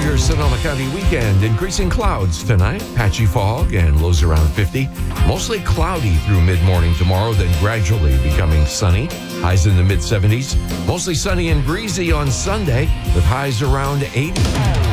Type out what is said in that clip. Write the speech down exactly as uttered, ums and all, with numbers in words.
your Sonoma County weekend. Increasing clouds tonight, patchy fog, and lows around fifty. Mostly cloudy through mid-morning tomorrow, then gradually becoming sunny. Highs in the mid seventies. Mostly sunny and breezy on Sunday with highs around eighty.